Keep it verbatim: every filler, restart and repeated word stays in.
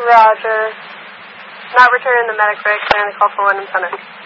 Roger. Not returning the medic break, and a call for one in center.